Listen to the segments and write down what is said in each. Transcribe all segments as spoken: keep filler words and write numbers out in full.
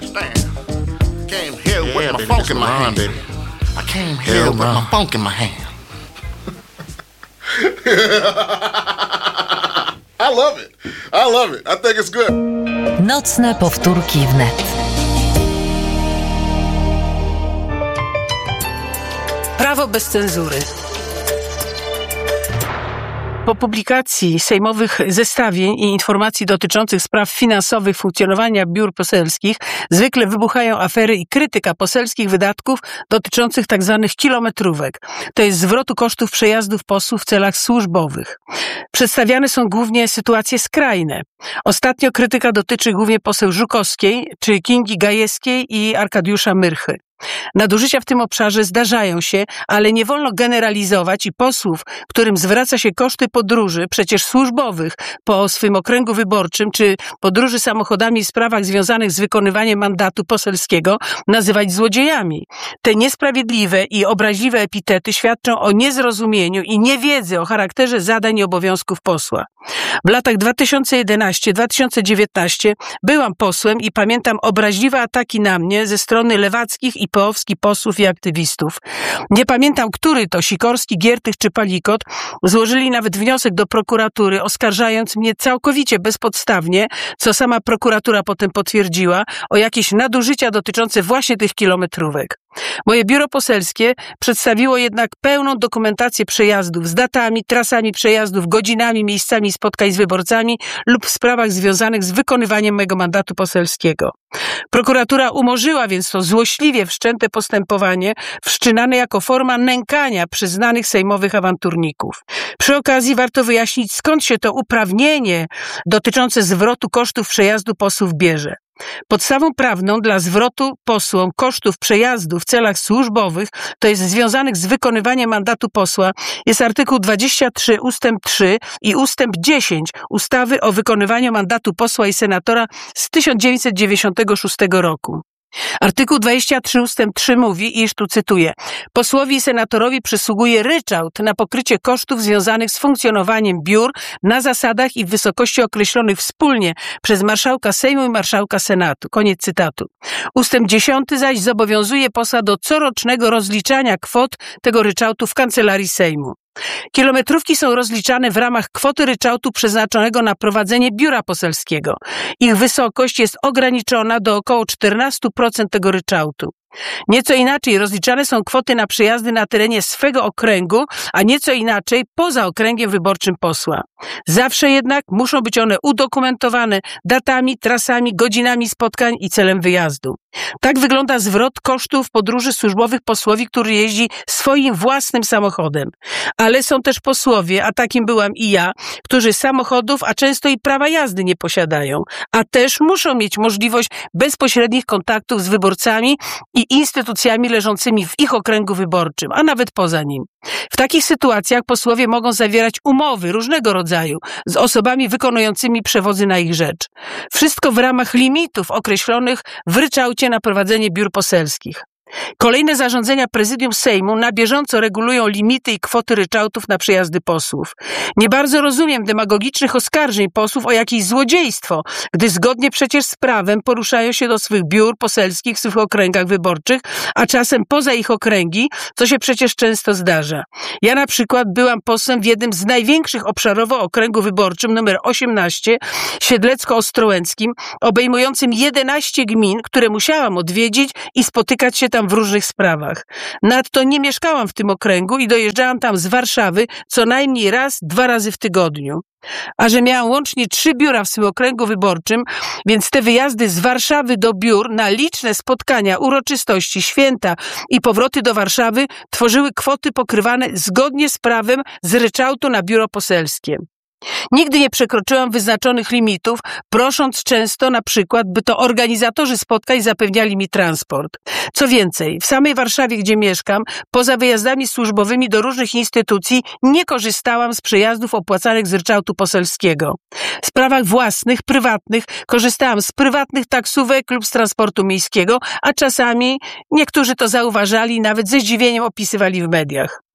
understand. Came here yeah, with my baby, funk in my Ron, hand. Baby. I came here Hell with Ron. my funk in my hand. I love it. I love it. I think it's good. Nocne powtórki wnet. Prawo bez cenzury. Po publikacji sejmowych zestawień i informacji dotyczących spraw finansowych funkcjonowania biur poselskich zwykle wybuchają afery i krytyka poselskich wydatków dotyczących tzw. kilometrówek, to jest zwrotu kosztów przejazdów posłów w celach służbowych. Przedstawiane są głównie sytuacje skrajne. Ostatnio krytyka dotyczy głównie poseł Żukowskiej, czy Kingi Gajewskiej i Arkadiusza Myrchy. Nadużycia w tym obszarze zdarzają się, ale nie wolno generalizować i posłów, którym zwraca się koszty podróży, przecież służbowych, po swym okręgu wyborczym, czy podróży samochodami w sprawach związanych z wykonywaniem mandatu poselskiego, nazywać złodziejami. Te niesprawiedliwe i obraźliwe epitety świadczą o niezrozumieniu i niewiedzy o charakterze zadań i obowiązków posła. W latach dwa tysiące jedenastym do dwa tysiące dziewiętnastego byłam posłem i pamiętam obraźliwe ataki na mnie ze strony lewackich i peowskich posłów i aktywistów. Nie pamiętam, który to Sikorski, Giertych czy Palikot złożyli nawet wniosek do prokuratury, oskarżając mnie całkowicie bezpodstawnie, co sama prokuratura potem potwierdziła, o jakieś nadużycia dotyczące właśnie tych kilometrówek. Moje biuro poselskie przedstawiło jednak pełną dokumentację przejazdów z datami, trasami przejazdów, godzinami, miejscami spotkań z wyborcami lub w sprawach związanych z wykonywaniem mego mandatu poselskiego. Prokuratura umorzyła więc to złośliwie wszczęte postępowanie, wszczynane jako forma nękania przyznanych sejmowych awanturników. Przy okazji warto wyjaśnić, skąd się to uprawnienie dotyczące zwrotu kosztów przejazdu posłów bierze. Podstawą prawną dla zwrotu posłom kosztów przejazdu w celach służbowych, to jest związanych z wykonywaniem mandatu posła, jest artykuł dwadzieścia trzy ustęp trzy i ustęp dziesięć ustawy o wykonywaniu mandatu posła i senatora z tysiąc dziewięćset dziewięćdziesiątego szóstego roku. Artykuł dwadzieścia trzy ustęp trzy mówi, iż tu cytuję: posłowi i senatorowi przysługuje ryczałt na pokrycie kosztów związanych z funkcjonowaniem biur na zasadach i w wysokości określonych wspólnie przez marszałka Sejmu i marszałka Senatu. Koniec cytatu. Ustęp dziesiąty zaś zobowiązuje posła do corocznego rozliczania kwot tego ryczałtu w kancelarii Sejmu. Kilometrówki są rozliczane w ramach kwoty ryczałtu przeznaczonego na prowadzenie biura poselskiego. Ich wysokość jest ograniczona do około czternaście procent tego ryczałtu. Nieco inaczej rozliczane są kwoty na przejazdy na terenie swego okręgu, a nieco inaczej poza okręgiem wyborczym posła. Zawsze jednak muszą być one udokumentowane datami, trasami, godzinami spotkań i celem wyjazdu. Tak wygląda zwrot kosztów podróży służbowych posłowi, który jeździ swoim własnym samochodem. Ale są też posłowie, a takim byłam i ja, którzy samochodów, a często i prawa jazdy nie posiadają, a też muszą mieć możliwość bezpośrednich kontaktów z wyborcami i instytucjami leżącymi w ich okręgu wyborczym, a nawet poza nim. W takich sytuacjach posłowie mogą zawierać umowy różnego rodzaju z osobami wykonującymi przewozy na ich rzecz. Wszystko w ramach limitów określonych w ryczałcie na prowadzenie biur poselskich. Kolejne zarządzenia Prezydium Sejmu na bieżąco regulują limity i kwoty ryczałtów na przejazdy posłów. Nie bardzo rozumiem demagogicznych oskarżeń posłów o jakieś złodziejstwo, gdy zgodnie przecież z prawem poruszają się do swych biur poselskich w swych okręgach wyborczych, a czasem poza ich okręgi, co się przecież często zdarza. Ja na przykład byłam posłem w jednym z największych obszarowo okręgu wyborczym numer osiemnaście, Siedlecko-Ostrołęckim, obejmującym jedenaście gmin, które musiałam odwiedzić i spotykać się tam w różnych sprawach. Nadto nie mieszkałam w tym okręgu i dojeżdżałam tam z Warszawy co najmniej raz, dwa razy w tygodniu. A że miałam łącznie trzy biura w swym okręgu wyborczym, więc te wyjazdy z Warszawy do biur na liczne spotkania, uroczystości, święta i powroty do Warszawy tworzyły kwoty pokrywane zgodnie z prawem z ryczałtu na biuro poselskie. Nigdy nie przekroczyłam wyznaczonych limitów, prosząc często na przykład, by to organizatorzy spotkań zapewniali mi transport. Co więcej, w samej Warszawie, gdzie mieszkam, poza wyjazdami służbowymi do różnych instytucji nie korzystałam z przejazdów opłacanych z ryczałtu poselskiego. W sprawach własnych, prywatnych korzystałam z prywatnych taksówek lub z transportu miejskiego, a czasami niektórzy to zauważali i nawet ze zdziwieniem opisywali w mediach.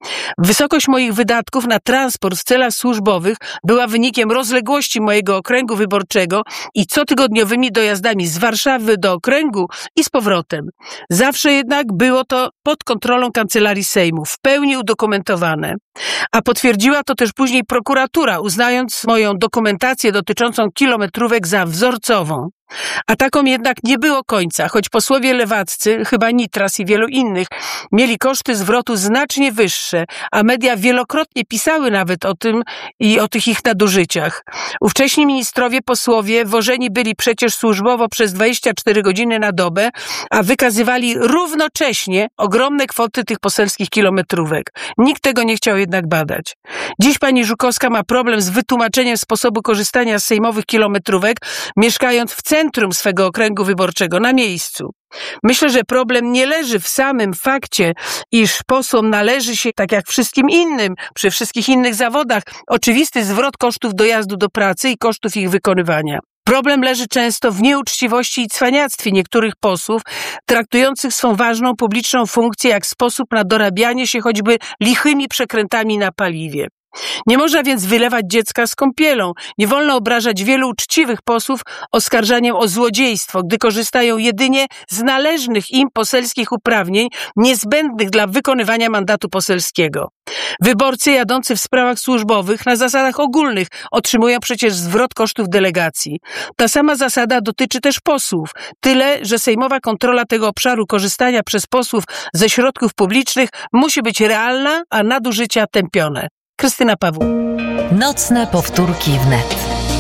Wysokość moich wydatków na transport w celach służbowych była wynikiem rozległości mojego okręgu wyborczego i cotygodniowymi dojazdami z Warszawy do okręgu i z powrotem. Zawsze jednak było to pod kontrolą Kancelarii Sejmu, w pełni udokumentowane. A potwierdziła to też później prokuratura, uznając moją dokumentację dotyczącą kilometrówek za wzorcową. A taką jednak nie było końca, choć posłowie lewaccy, chyba Nitras i wielu innych, mieli koszty zwrotu znacznie wyższe, a media wielokrotnie pisały nawet o tym i o tych ich nadużyciach. Ówcześni ministrowie, posłowie wożeni byli przecież służbowo przez dwadzieścia cztery godziny na dobę, a wykazywali równocześnie ogromne kwoty tych poselskich kilometrówek. Nikt tego nie chciał jednak badać. Dziś pani Żukowska ma problem z wytłumaczeniem sposobu korzystania z sejmowych kilometrówek, mieszkając w centrum swego okręgu wyborczego, na miejscu. Myślę, że problem nie leży w samym fakcie, iż posłom należy się, tak jak wszystkim innym, przy wszystkich innych zawodach, oczywisty zwrot kosztów dojazdu do pracy i kosztów ich wykonywania. Problem leży często w nieuczciwości i cwaniactwie niektórych posłów, traktujących swą ważną publiczną funkcję jak sposób na dorabianie się choćby lichymi przekrętami na paliwie. Nie można więc wylewać dziecka z kąpielą. Nie wolno obrażać wielu uczciwych posłów oskarżaniem o złodziejstwo, gdy korzystają jedynie z należnych im poselskich uprawnień niezbędnych dla wykonywania mandatu poselskiego. Wyborcy jadący w sprawach służbowych na zasadach ogólnych otrzymują przecież zwrot kosztów delegacji. Ta sama zasada dotyczy też posłów. Tyle, że sejmowa kontrola tego obszaru korzystania przez posłów ze środków publicznych musi być realna, a nadużycia tępione. Krystyna Pawłuk. Nocne powtórki wnet.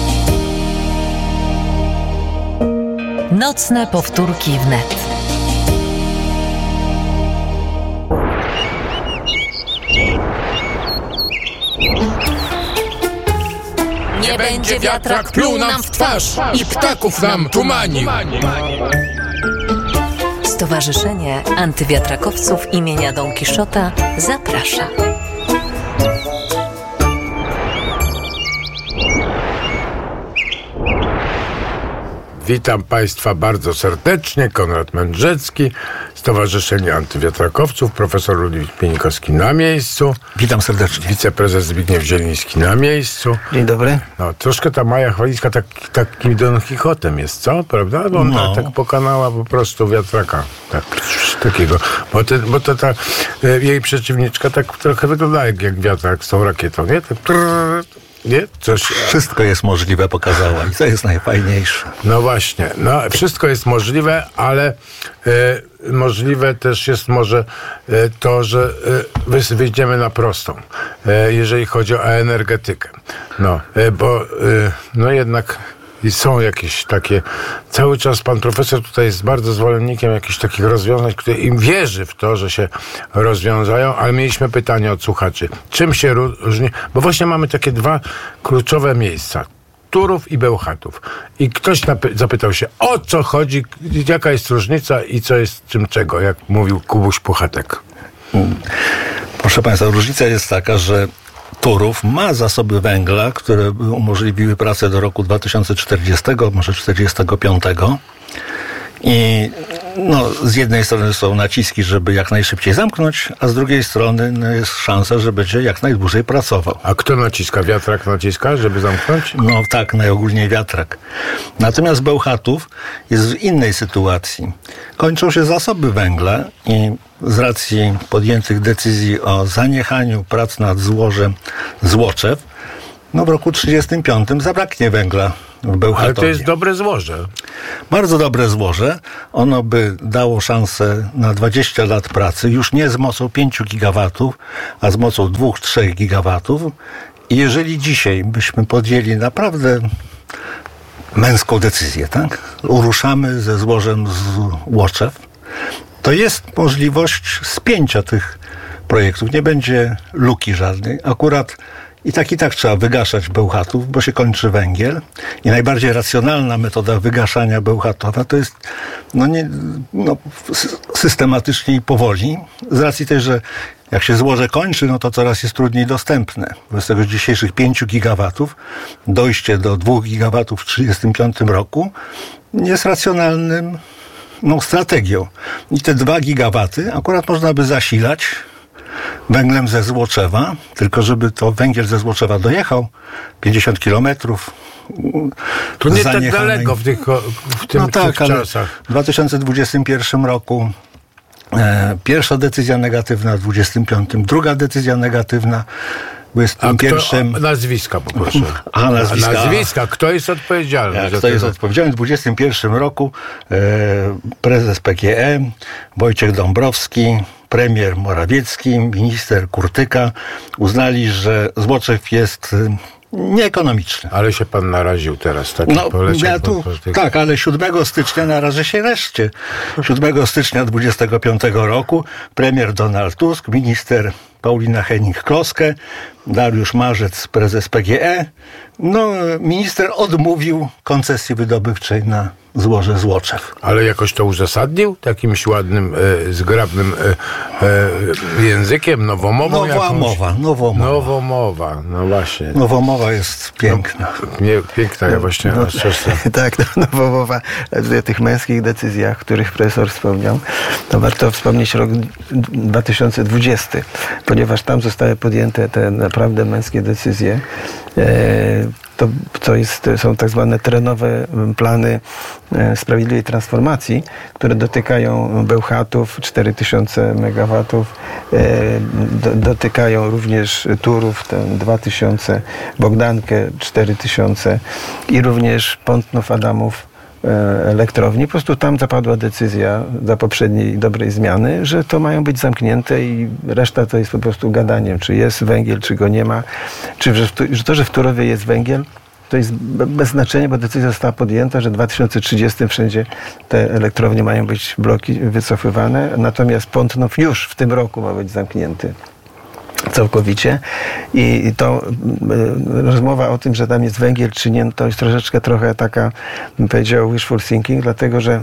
Nocne powtórki wnet. Nie będzie wiatrak pluł nam w twarz i ptaków nam tumanił. Stowarzyszenie Antywiatrakowców imienia Don Kiszota zaprasza. Witam Państwa bardzo serdecznie. Konrad Mędrzecki, Stowarzyszenie Antywiatrakowców, profesor Ludwik Pienikowski na miejscu. Witam serdecznie. Wiceprezes Zbigniew Zieliński na miejscu. Dzień dobry. No, troszkę ta Maja Chwalicka tak, takim Don Quixotem jest, co? Prawda? Bo ona No. tak pokonała po prostu wiatraka. Tak, takiego. Bo, te, bo to ta e, jej przeciwniczka tak trochę wygląda jak, jak wiatrak z tą rakietą, nie? Tak, trrr, nie? Coś... Wszystko jest możliwe, pokazała i to jest najfajniejsze. No właśnie, no wszystko jest możliwe, ale e, możliwe też jest może e, to, że e, wyjdziemy na prostą, e, jeżeli chodzi o energetykę. No, e, bo e, no jednak są jakieś takie, cały czas pan profesor tutaj jest bardzo zwolennikiem jakichś takich rozwiązań, które im wierzy w to, że się rozwiązają, ale mieliśmy pytanie od słuchaczy. Czym się różni? Bo właśnie mamy takie dwa kluczowe miejsca. Turów i Bełchatów. I ktoś napy- zapytał się, o co chodzi, jaka jest różnica i co jest czym czego, jak mówił Kubuś Puchatek. Proszę Państwa, różnica jest taka, że Turów ma zasoby węgla, które by umożliwiły pracę do roku dwa tysiące czterdziestego, może czterdziestego piątego. I no, z jednej strony są naciski, żeby jak najszybciej zamknąć, a z drugiej strony no, jest szansa, że będzie jak najdłużej pracował. A kto naciska? Wiatrak naciska, żeby zamknąć? No tak, najogólniej wiatrak. Natomiast Bełchatów jest w innej sytuacji. Kończą się zasoby węgla i z racji podjętych decyzji o zaniechaniu prac nad złożem Złoczew, no w roku trzydziestym piątym zabraknie węgla w Bełchatowie. Ale to jest dobre złoże. Bardzo dobre złoże. Ono by dało szansę na dwadzieścia lat pracy, już nie z mocą pięciu gigawatów, a z mocą dwóch do trzech gigawatów. I jeżeli dzisiaj byśmy podjęli naprawdę męską decyzję, tak? Uruszamy ze złożem Złoczew, to jest możliwość spięcia tych projektów. Nie będzie luki żadnej. Akurat i tak i tak trzeba wygaszać Bełchatów, bo się kończy węgiel. I najbardziej racjonalna metoda wygaszania Bełchatowa to jest no nie, no, systematycznie i powoli. Z racji tej, że jak się złoże kończy, no to coraz jest trudniej dostępne. Wobec tego dzisiejszych pięciu gigawatów dojście do dwóch gigawatów w trzydziestym piątym roku jest racjonalnym no, strategią. I te dwa gigawaty akurat można by zasilać węglem ze Złoczewa, tylko żeby to węgiel ze Złoczewa dojechał pięćdziesiąt kilometrów. To nie tak daleko w, tych, w tym no tak, ale czasach. W dwa tysiące dwudziestym pierwszym roku e, pierwsza decyzja negatywna, w dwudziestym piątym druga decyzja negatywna, w dwudziestym pierwszym... Kto, nazwiska poproszę. A, nazwiska. A nazwiska. Kto jest odpowiedzialny? Jak za kto jest ten... odpowiedzialny? W dwudziestym pierwszym roku e, prezes P G E, Wojciech Dąbrowski, premier Morawiecki, minister Kurtyka uznali, że Złoczew jest nieekonomiczny. Ale się pan naraził teraz. Tak, no, ja tu, tak, ale siódmego stycznia narażę się reszcie. siódmego stycznia dwudziestego piątego roku premier Donald Tusk, minister Paulina Hennig-Kloskę, Dariusz Marzec, prezes P G E. No, minister odmówił koncesji wydobywczej na złoże Złoczew. Ale jakoś to uzasadnił? Takimś ładnym, e, zgrabnym e, e, językiem, nowomową? Nowa jakąś? mowa, nowomowa. Nowomowa, no właśnie. Nowomowa jest piękna. No, nie, piękna, ja właśnie no, no, tak, no, nowomowa w tych męskich decyzjach, których profesor wspomniał, to warto wspomnieć rok dwa tysiące dwudziesty, ponieważ tam zostały podjęte te naprawdę męskie decyzje. E, To, to jest, są tak zwane terenowe plany sprawiedliwej transformacji, które dotykają Bełchatów, cztery tysiące megawatów, do, dotykają również Turów, ten dwa tysiące, Bogdankę cztery tysiące i również Pątnów, Adamów, elektrowni. Po prostu tam zapadła decyzja za poprzedniej dobrej zmiany, że to mają być zamknięte i reszta to jest po prostu gadaniem, czy jest węgiel, czy go nie ma, czy że, że to, że w Turowie jest węgiel, to jest bez znaczenia, bo decyzja została podjęta, że w dwa tysiące trzydziestym wszędzie te elektrownie mają być bloki wycofywane, natomiast Pątnów już w tym roku ma być zamknięty całkowicie i to y, rozmowa o tym, że tam jest węgiel czy nie, to jest troszeczkę trochę taka, bym powiedział, wishful thinking, dlatego że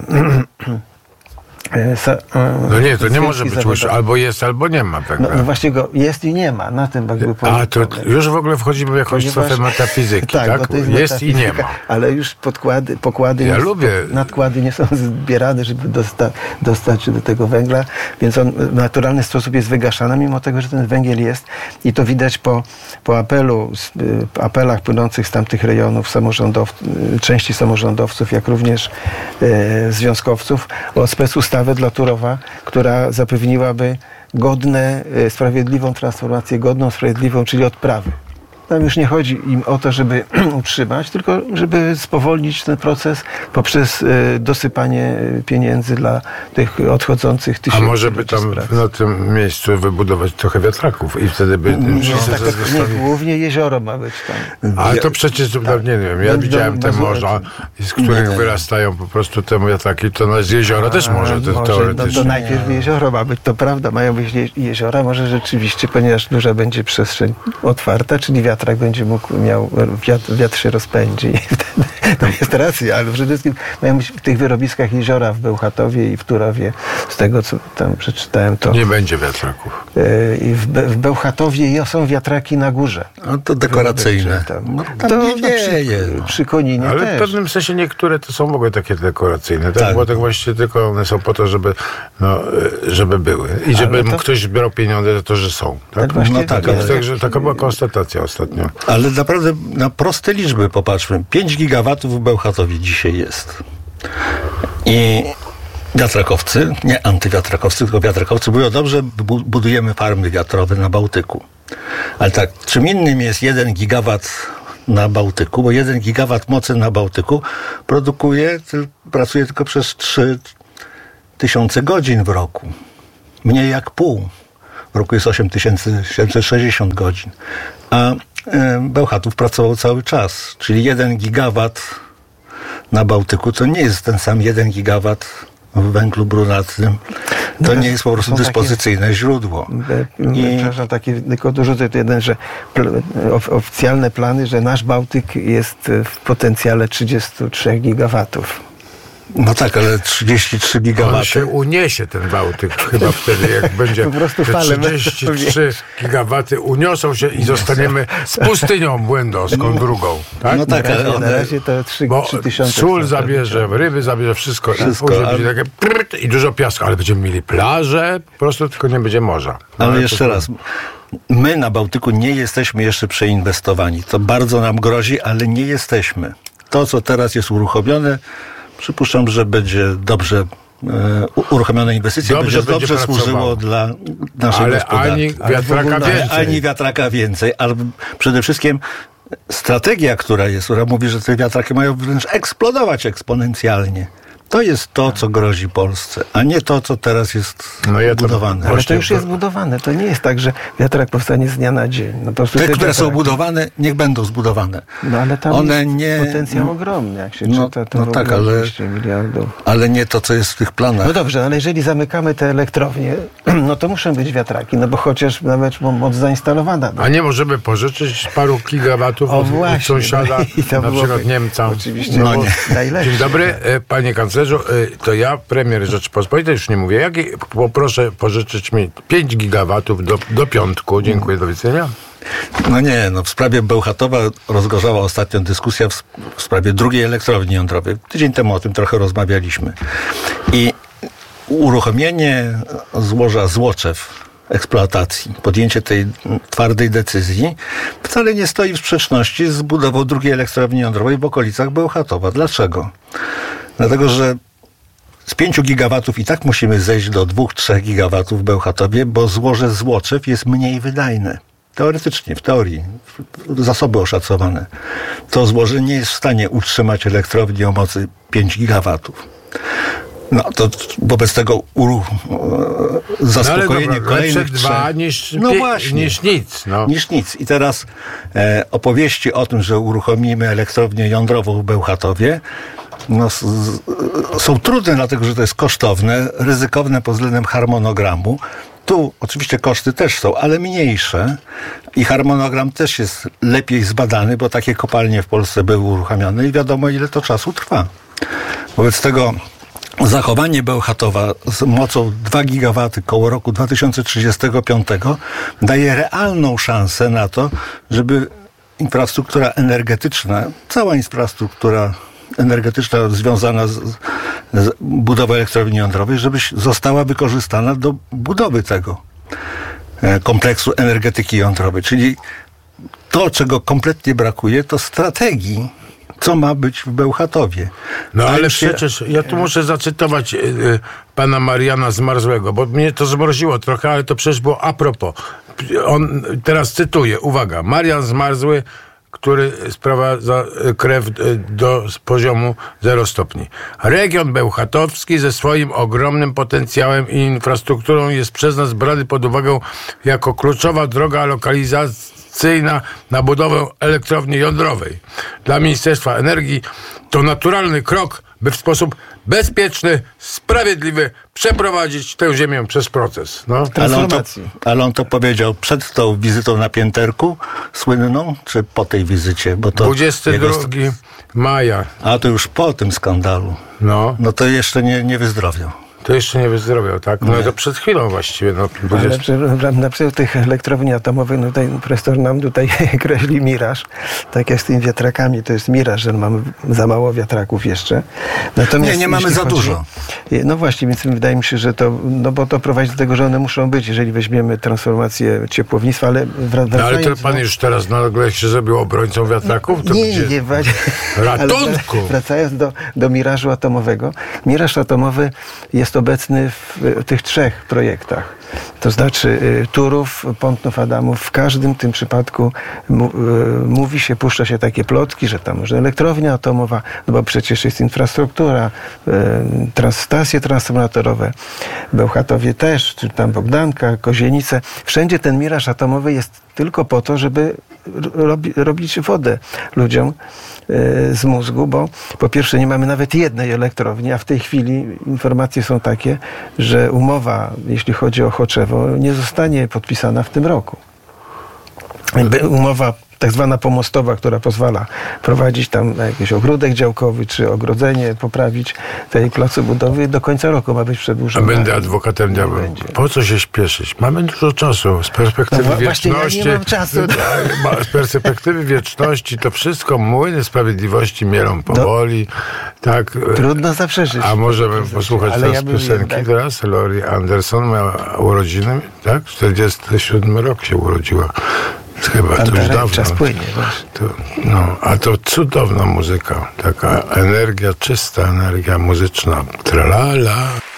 Sa, no nie, to nie może być już albo jest, albo nie ma. Tak no, no właśnie go jest i nie ma. Na tym jakby A to już w ogóle wchodzimy w jakąś strefę metafizyki, tak? tak? To jest, jest i nie ma. Ale już podkłady, pokłady, ja jest, lubię. nadkłady nie są zbierane, żeby dosta, dostać do tego węgla, więc on w naturalny sposób jest wygaszany, mimo tego, że ten węgiel jest i to widać po, po apelu, apelach płynących z tamtych rejonów samorządow, części samorządowców, jak również e, związkowców o specustawę dla Turowa, która zapewniłaby godne, sprawiedliwą transformację, godną, sprawiedliwą, czyli odprawy. Tam już nie chodzi im o to, żeby utrzymać, tylko żeby spowolnić ten proces poprzez dosypanie pieniędzy dla tych odchodzących tysięcy. A może by tam na tym miejscu wybudować trochę wiatraków i wtedy by... Nie, tak, nie, głównie jezioro ma być tam. Ale to przecież, no, nie wiem, ja do, widziałem do, te do, morza, z których nie, wyrastają po prostu te wiatraki, to na z jeziora też może, to może teoretycznie. To, to najpierw jezioro ma być, to prawda, mają być jeziora, może rzeczywiście, ponieważ duża będzie przestrzeń otwarta, czyli wiatrak będzie mógł, miał, wiatr, wiatr się rozpędzi i wtedy to jest racja, ale przede wszystkim mają być w tych wyrobiskach jeziora w Bełchatowie i w Turowie, z tego co tam przeczytałem, to... Nie będzie wiatraków. I w, Be, w Bełchatowie są wiatraki na górze. No to dekoracyjne. Tam, no, tam to nie przy, przy Koninie ale też. W pewnym sensie niektóre to są w ogóle takie dekoracyjne, tak? Tak. Bo tak właściwie tylko one są po to, żeby, no, żeby były i żeby to... ktoś zbierał pieniądze za to, że są. Tak? Tak, no, tak, tak, tak, tak, że taka była konstatacja ostatnio. Ale naprawdę na proste liczby popatrzmy. pięć gigawatów w Bełchatowie dzisiaj jest. I wiatrakowcy, nie antywiatrakowcy, tylko wiatrakowcy mówią, dobrze, budujemy farmy wiatrowe na Bałtyku. Ale tak, czym innym jest jeden gigawat na Bałtyku, bo jeden gigawat mocy na Bałtyku produkuje, pracuje tylko przez trzy tysiące godzin w roku. Mniej jak pół. W roku jest osiem tysięcy siedemset sześćdziesiąt godzin. A Bełchatów pracował cały czas, czyli jeden gigawat na Bałtyku to nie jest ten sam jeden gigawat w węglu brunatnym. To nie jest po prostu dyspozycyjne takie, źródło. I... Przepraszam, takie, tylko dorzucę to jeden, że pl- oficjalne plany, że nasz Bałtyk jest w potencjale trzydzieści trzy gigawatów. No tak, ale trzydzieści trzy gigawaty. On się uniesie, ten Bałtyk, chyba wtedy, jak będzie Po prostu te fale trzydzieści trzy gigawaty uniosą się i zostaniemy z pustynią błędowską drugą. Tak? No tak, Na razie, ale na one, razie to trzy Bo tysiące. sól zabierze, ryby zabierze, wszystko. Wszystko, Później ale- będzie takie pryt i dużo piasku, ale będziemy mieli plażę, po prostu tylko nie będzie morza. No, ale to- jeszcze raz, my na Bałtyku nie jesteśmy jeszcze przeinwestowani. To bardzo nam grozi, ale nie jesteśmy. To, co teraz jest uruchomione, przypuszczam, że będzie dobrze e, u- uruchomione inwestycje, Dobrze będzie będzie dobrze pracowało. służyło dla naszej Ale gospodarki. ani wiatraka Ale więcej. ani wiatraka więcej, ale przede wszystkim strategia, która jest, która mówi, że te wiatraki mają wręcz eksplodować eksponencjalnie. To jest to, co grozi Polsce, a nie to, co teraz jest No ja to- budowane. Ale to Właśnie już to- jest budowane. To nie jest tak, że wiatrak powstanie z dnia na dzień. No po prostu Te, te które są wiatraki- budowane, niech będą zbudowane. No ale tam One jest nie, potencjał ogromny, jak się no, czyta, to no w tak, ogóle ale- dwieście miliardów. ale nie to, co jest w tych planach. No dobrze, ale jeżeli zamykamy te elektrownie, no to muszą być wiatraki, no bo chociaż nawet moc zainstalowana. A nie możemy pożyczyć paru gigawatów O od, od właśnie, sąsiada, no i to na przykład byłoby Niemca. oczywiście No nie. najlepsze. Dzień dobry, e, panie kanclerzu. E, To ja, premier Rzeczypospolitej, już nie mówię, jak, poproszę pożyczyć mi pięć gigawatów do, do piątku. Dziękuję, do widzenia. No nie, no w sprawie Bełchatowa rozgorzała ostatnio dyskusja w, w sprawie drugiej elektrowni jądrowej. Tydzień temu o tym trochę rozmawialiśmy. I uruchomienie złoża Złoczew eksploatacji, podjęcie tej twardej decyzji wcale nie stoi w sprzeczności z budową drugiej elektrowni jądrowej w okolicach Bełchatowa. Dlaczego? Dlatego, że z pięciu gigawatów i tak musimy zejść do dwóch, trzech gigawatów w Bełchatowie, bo złoże Złoczew jest mniej wydajne. Teoretycznie, w teorii, zasoby oszacowane. To złoże nie jest w stanie utrzymać elektrowni o mocy pięć gigawatów. No to wobec tego uru, zaspokojenie no ale dobra, kolejnych lepsze dwa trzech- niż, no pie- właśnie, niż nic. No. niż nic. I teraz e, opowieści o tym, że uruchomimy elektrownię jądrową w Bełchatowie, no, s, z, są trudne, dlatego że to jest kosztowne, ryzykowne pod względem harmonogramu. Tu oczywiście koszty też są, ale mniejsze i harmonogram też jest lepiej zbadany, bo takie kopalnie w Polsce były uruchamiane i wiadomo, ile to czasu trwa. Wobec tego zachowanie Bełchatowa z mocą dwa gigawaty koło roku dwa tysiące trzydziestego piątego daje realną szansę na to, żeby infrastruktura energetyczna, cała infrastruktura energetyczna związana z, z budową elektrowni jądrowej, żeby została wykorzystana do budowy tego e, kompleksu energetyki jądrowej. Czyli to, czego kompletnie brakuje, to strategii, co ma być w Bełchatowie. No A ale już się- przecież ja tu muszę zacytować y, y, pana Mariana Zmarzłego, bo mnie to zmroziło trochę, ale to przecież było a propos. On, teraz cytuję, uwaga, Marian Zmarzły, który sprowadza krew y, do poziomu zero stopni. Region bełchatowski ze swoim ogromnym potencjałem i infrastrukturą jest przez nas brany pod uwagę jako kluczowa droga lokalizacyjna na budowę elektrowni jądrowej. Dla Ministerstwa Energii to naturalny krok, by w sposób bezpieczny, sprawiedliwy przeprowadzić tę ziemię przez proces. No. Ale on, to, Transformacji. ale on to powiedział przed tą wizytą na Pięterku słynną, czy po tej wizycie? Bo to dwudziestego jego- drugiego maja. A to już po tym skandalu. No, No to jeszcze nie, nie wyzdrowiał. to jeszcze nie wyzdrowiał, tak? No to przed chwilą właściwie. No, Ale dwudziestego przy- na przykład tych elektrowni atomowych, no tutaj profesor nam tutaj kreśli miraż, tak jak z tymi wiatrakami, to jest miraż, że mamy za mało wiatraków jeszcze. Natomiast Nie, nie mamy jeśli za chodzi- dużo. No właśnie, więc wydaje mi się, że to, no bo to prowadzi do tego, że one muszą być, jeżeli weźmiemy transformację ciepłownictwa, ale wra- No, ale to wracając pan do- już teraz nagle się zrobił obrońcą wiatraków? To Nie, gdzie? nie, właśnie. Ratunku! Ale wracając do, do mirażu atomowego. Miraż atomowy jest obecny w, w tych trzech projektach. To znaczy y, Turów, Pątnów, Adamów. W każdym tym przypadku mu, y, mówi się, puszcza się takie plotki, że tam może elektrownia atomowa, no bo przecież jest infrastruktura, y, trans, stacje transformatorowe, w Bełchatowie też, czy tam Bogdanka, Kozienice. Wszędzie ten miraż atomowy jest tylko po to, żeby robi, robić wodę ludziom y, z mózgu, bo po pierwsze nie mamy nawet jednej elektrowni, a w tej chwili informacje są takie, że umowa, jeśli chodzi o Choczewo, nie zostanie podpisana w tym roku. umowa tak zwana pomostowa, która pozwala prowadzić tam jakiś ogródek działkowy, czy ogrodzenie, poprawić tej placu budowy, do końca roku ma być przedłużona. A będę adwokatem diabła. Po co się śpieszyć? Mamy dużo czasu. Z perspektywy no, wieczności... Właśnie ja nie mam czasu. Z perspektywy wieczności to wszystko młyny sprawiedliwości mielą powoli. Do... Tak. Trudno zaprzeczyć. A możemy posłuchać ale teraz ja piosenki tak... teraz? Laurie Anderson miała urodziny, tak? czterdziesty siódmy rok się urodziła. Chyba to już dawno. Czas płynie. To, no, a to cudowna muzyka. Taka energia, czysta energia muzyczna. Tralala.